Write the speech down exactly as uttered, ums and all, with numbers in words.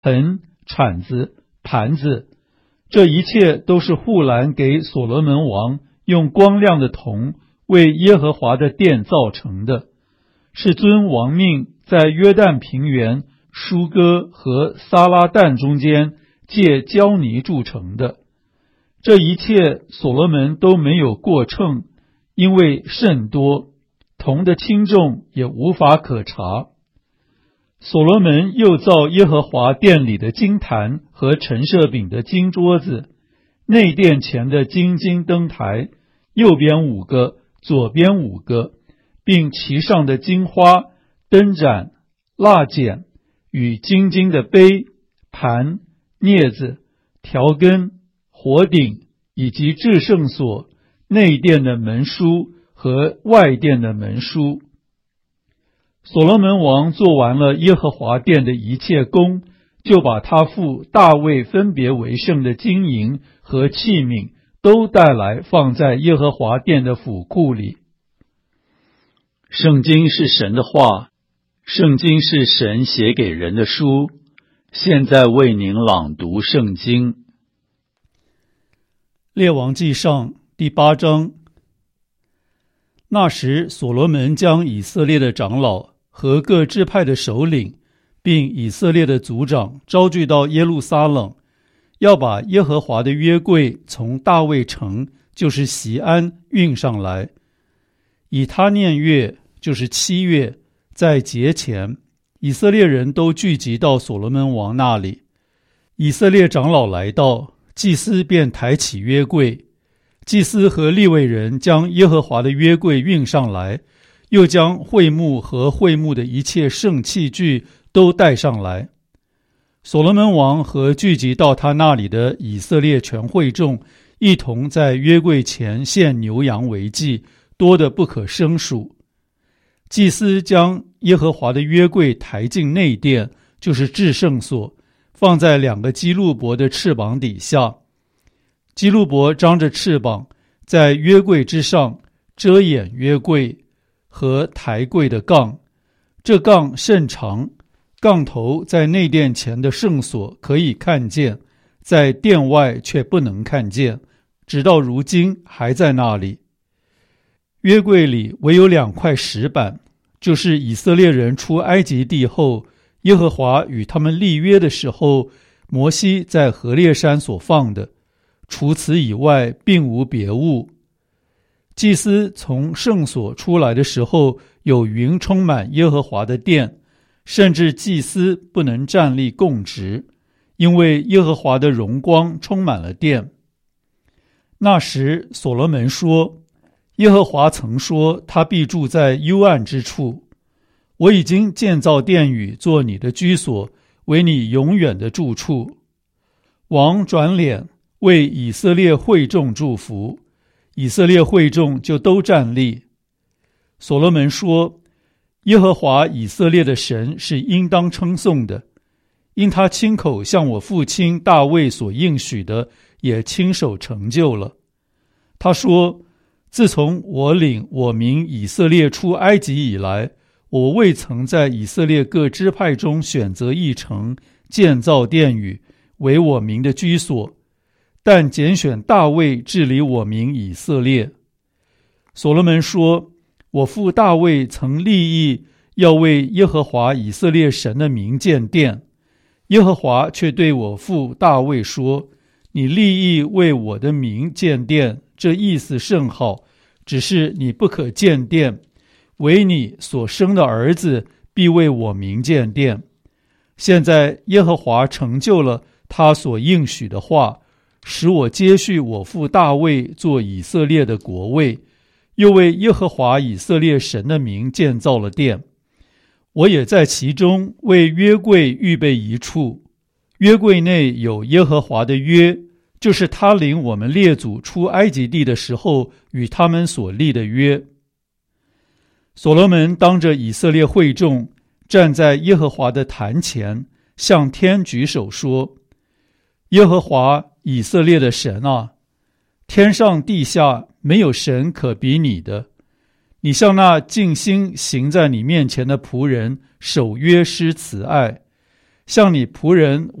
盆、铲子、盘子，这一切都是户兰给所罗门王用光亮的铜为耶和华的殿造成的，是遵王命在约旦平原、舒哥和撒拉旦中间借胶泥铸成的。这一切所罗门都没有过秤，因为甚多，铜的轻重也无法可查。所罗门又造耶和华殿里的金坛和陈设饼的金桌子，内殿前的金金灯台，右边五个，左边五个，并其上的金花、灯盏、蜡剪与金金的杯、盘、镊子、调羹、火鼎，以及至圣所、内殿的门书和外殿的门书。所罗门王做完了耶和华殿的一切工，就把他父大卫分别为圣的金银和器皿都带来，放在耶和华殿的府库里。 圣经是神的话，圣经是神写给人的书，现在为您朗读圣经。 列王纪上第八章。那时所罗门将以色列的长老和各支派的首领，并以色列的族长招聚到耶路撒冷，要把耶和华的约柜从大卫城，就是锡安运上来。以他念月，就是七月，在节前，以色列人都聚集到所罗门王那里。以色列长老来到，祭司便抬起约柜，祭司和利未人将耶和华的约柜运上来，又将会幕和会幕的一切圣器具都带上来。所罗门王和聚集到他那里的以色列全会众，一同在约柜前献牛羊为祭，多得不可胜数。祭司将耶和华的约柜抬进内殿，就是至圣所，放在两个基路伯的翅膀底下。基路伯张着翅膀，在约柜之上遮掩约柜和抬柜的杠。这杠甚长，杠头在内殿前的圣所可以看见，在殿外却不能看见，直到如今还在那里。约柜里唯有两块石板，就是以色列人出埃及地后，耶和华与他们立约的时候，摩西在何烈山所放的，除此以外并无别物。祭司从圣所出来的时候，有云充满耶和华的殿，甚至祭司不能站立供职，因为耶和华的荣光充满了殿。那时所罗门说，耶和华曾说他必住在幽暗之处，我已经建造殿宇做你的居所，为你永远的住处。王转脸为以色列会众祝福，以色列会众就都站立。所罗门说，耶和华以色列的神是应当称颂的，因他亲口向我父亲大卫所应许的，也亲手成就了。他说，自从我领我民以色列出埃及以来，我未曾在以色列各支派中选择一城，建造殿宇，为我民的居所，但拣选大卫治理我民以色列。所罗门说，我父大卫曾立意要为耶和华以色列神的名建殿，耶和华却对我父大卫说，你立意为我的名建殿，这意思甚好，只是你不可建殿，唯你所生的儿子必为我名建殿。现在耶和华成就了他所应许的话，使我接续我父大卫做以色列的国位，又为耶和华以色列神的名建造了殿。我也在其中为约柜预备一处，约柜内有耶和华的约，就是他领我们列祖出埃及地的时候与他们所立的约。所罗门当着以色列会众，站在耶和华的坛前，向天举手说，耶和华以色列的神啊，天上地下没有神可比你的，你向那尽心行在你面前的仆人守约施慈爱。 像你仆人